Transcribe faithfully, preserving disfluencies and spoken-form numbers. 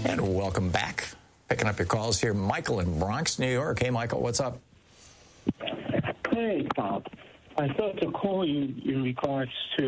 And welcome back. Picking up your calls here. Michael in Bronx, New York. Hey, Michael, what's up? Hey, Bob. I thought to call you in regards to